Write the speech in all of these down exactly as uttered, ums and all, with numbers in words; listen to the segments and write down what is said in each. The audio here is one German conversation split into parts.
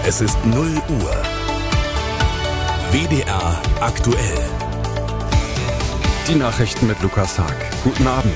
Es ist null Uhr. W D R aktuell. Die Nachrichten mit Lukas Haag. Guten Abend.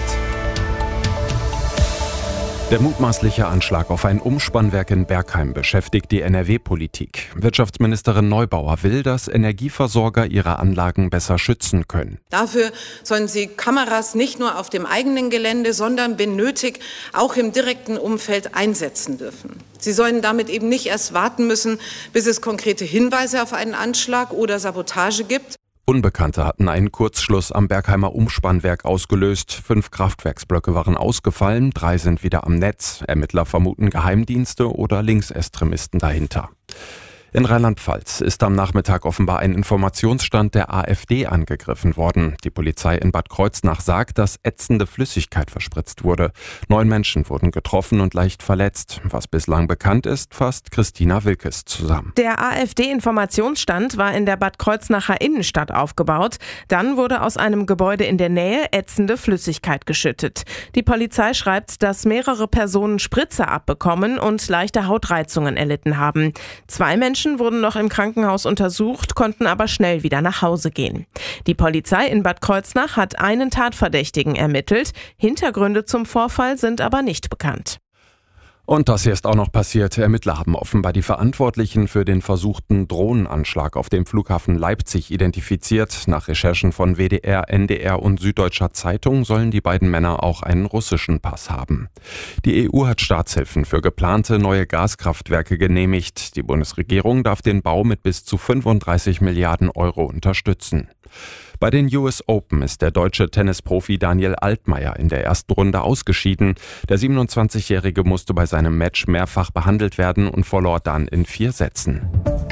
Der mutmaßliche Anschlag auf ein Umspannwerk in Bergheim beschäftigt die N R W-Politik. Wirtschaftsministerin Neubauer will, dass Energieversorger ihre Anlagen besser schützen können. Dafür sollen sie Kameras nicht nur auf dem eigenen Gelände, sondern wenn nötig auch im direkten Umfeld einsetzen dürfen. Sie sollen damit eben nicht erst warten müssen, bis es konkrete Hinweise auf einen Anschlag oder Sabotage gibt. Unbekannte hatten einen Kurzschluss am Bergheimer Umspannwerk ausgelöst. Fünf Kraftwerksblöcke waren ausgefallen, drei sind wieder am Netz. Ermittler vermuten Geheimdienste oder Linksextremisten dahinter. In Rheinland-Pfalz ist am Nachmittag offenbar ein Informationsstand der AfD angegriffen worden. Die Polizei in Bad Kreuznach sagt, dass ätzende Flüssigkeit verspritzt wurde. Neun Menschen wurden getroffen und leicht verletzt. Was bislang bekannt ist, fasst Christina Wilkes zusammen. Der AfD-Informationsstand war in der Bad Kreuznacher Innenstadt aufgebaut. Dann wurde aus einem Gebäude in der Nähe ätzende Flüssigkeit geschüttet. Die Polizei schreibt, dass mehrere Personen Spritze abbekommen und leichte Hautreizungen erlitten haben. Zwei Menschen wurden noch im Krankenhaus untersucht, konnten aber schnell wieder nach Hause gehen. Die Polizei in Bad Kreuznach hat einen Tatverdächtigen ermittelt. Hintergründe zum Vorfall sind aber nicht bekannt. Und das hier ist auch noch passiert. Ermittler haben offenbar die Verantwortlichen für den versuchten Drohnenanschlag auf dem Flughafen Leipzig identifiziert. Nach Recherchen von W D R, N D R und Süddeutscher Zeitung sollen die beiden Männer auch einen russischen Pass haben. Die E U hat Staatshilfen für geplante neue Gaskraftwerke genehmigt. Die Bundesregierung darf den Bau mit bis zu fünfunddreißig Milliarden Euro unterstützen. Bei den U S Open ist der deutsche Tennisprofi Daniel Altmaier in der ersten Runde ausgeschieden. Der siebenundzwanzigjährige musste bei seinem Match mehrfach behandelt werden und verlor dann in vier Sätzen.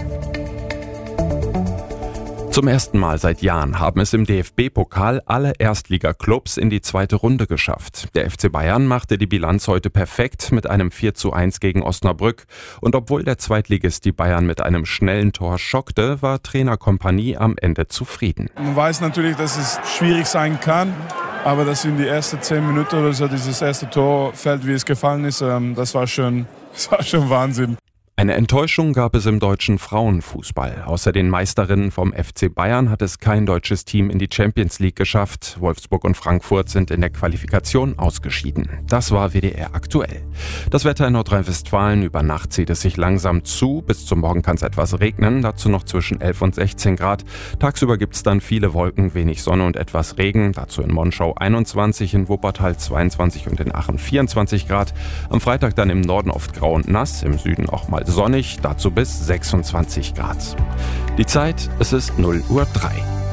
Zum ersten Mal seit Jahren haben es im D F B-Pokal alle Erstligaklubs in die zweite Runde geschafft. Der F C Bayern machte die Bilanz heute perfekt mit einem vier zu eins gegen Osnabrück. Und obwohl der Zweitligist die Bayern mit einem schnellen Tor schockte, war Trainer Kompanie am Ende zufrieden. Man weiß natürlich, dass es schwierig sein kann. Aber dass in die ersten zehn Minuten oder so dieses erste Tor fällt, wie es gefallen ist, das war schon, das war schon Wahnsinn. Eine Enttäuschung gab es im deutschen Frauenfußball. Außer den Meisterinnen vom F C Bayern hat es kein deutsches Team in die Champions League geschafft. Wolfsburg und Frankfurt sind in der Qualifikation ausgeschieden. Das war W D R aktuell. Das Wetter in Nordrhein-Westfalen: über Nacht zieht es sich langsam zu. Bis zum Morgen kann es etwas regnen, dazu noch zwischen elf und sechzehn Grad. Tagsüber gibt es dann viele Wolken, wenig Sonne und etwas Regen. Dazu in Monschau einundzwanzig, in Wuppertal zweiundzwanzig und in Aachen vierundzwanzig Grad. Am Freitag dann im Norden oft grau und nass, im Süden auch mal sonnig, dazu bis sechsundzwanzig Grad. Die Zeit, es ist null Uhr drei.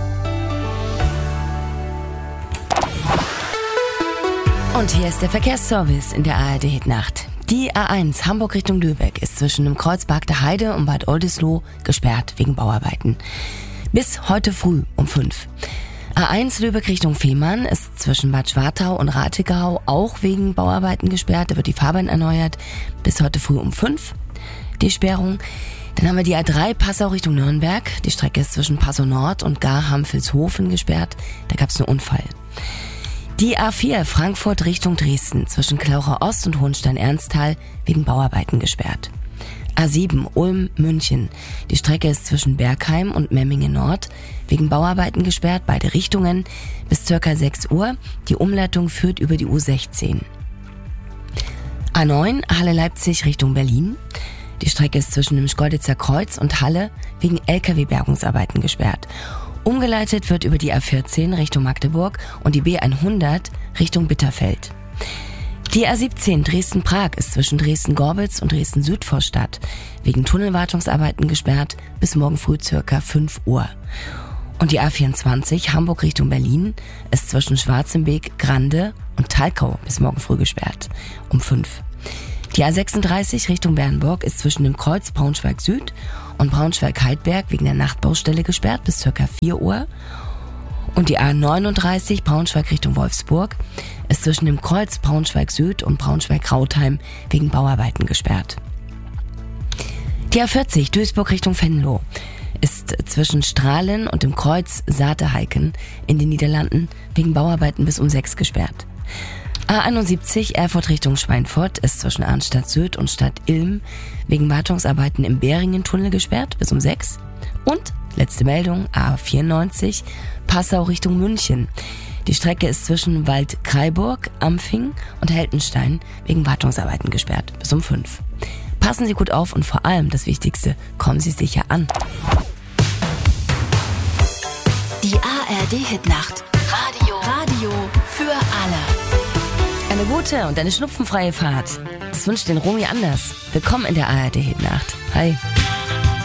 Und hier ist der Verkehrsservice in der A R D-Nacht. Die A eins Hamburg Richtung Lübeck ist zwischen dem Kreuzberg der Heide und Bad Oldesloe gesperrt wegen Bauarbeiten. Bis heute früh um fünf. A eins Lübeck Richtung Fehmarn ist zwischen Bad Schwartau und Rathegau auch wegen Bauarbeiten gesperrt. Da wird die Fahrbahn erneuert bis heute früh um fünf. Die Sperrung. Dann haben wir die A drei Passau Richtung Nürnberg. Die Strecke ist zwischen Passau Nord und Garham-Vilshofen gesperrt. Da gab es einen Unfall. Die A vier Frankfurt Richtung Dresden zwischen Klauchau Ost und Hohenstein-Ernsthal wegen Bauarbeiten gesperrt. A sieben Ulm-München. Die Strecke ist zwischen Bergheim und Memmingen Nord wegen Bauarbeiten gesperrt, beide Richtungen bis ca. sechs Uhr. Die Umleitung führt über die U sechzehn. A neun Halle-Leipzig Richtung Berlin. Die Strecke ist zwischen dem Schkeuditzer Kreuz und Halle wegen L K W-Bergungsarbeiten gesperrt. Umgeleitet wird über die A vierzehn Richtung Magdeburg und die B hundert Richtung Bitterfeld. Die A siebzehn Dresden-Prag ist zwischen Dresden-Gorbitz und Dresden-Südvorstadt wegen Tunnelwartungsarbeiten gesperrt bis morgen früh circa fünf Uhr. Und die A vierundzwanzig Hamburg Richtung Berlin ist zwischen Schwarzenbeek, Grande und Talkau bis morgen früh gesperrt um fünf. Die A sechsunddreißig Richtung Bernburg ist zwischen dem Kreuz Braunschweig Süd und Braunschweig-Heidberg wegen der Nachtbaustelle gesperrt bis ca. vier Uhr. Und die A neununddreißig Braunschweig Richtung Wolfsburg ist zwischen dem Kreuz Braunschweig Süd und Braunschweig-Rautheim wegen Bauarbeiten gesperrt. Die A vierzig Duisburg Richtung Venlo ist zwischen Strahlen und dem Kreuz Saate-Heiken in den Niederlanden wegen Bauarbeiten bis um sechs gesperrt. A einundsiebzig Erfurt Richtung Schweinfurt ist zwischen Arnstadt-Süd und Stadt-Ilm wegen Wartungsarbeiten im Beringen-Tunnel gesperrt bis um sechs. Und, letzte Meldung, A vierundneunzig Passau Richtung München. Die Strecke ist zwischen Waldkraiburg, Ampfing und Heltenstein wegen Wartungsarbeiten gesperrt bis um fünf. Passen Sie gut auf und vor allem, das Wichtigste, kommen Sie sicher an. Die A R D-Hitnacht. Radio. Radio für alle. Eine gute und eine schnupfenfreie Fahrt. Das wünscht den Romy Anders. Willkommen in der A R D-Hitnacht. Hi.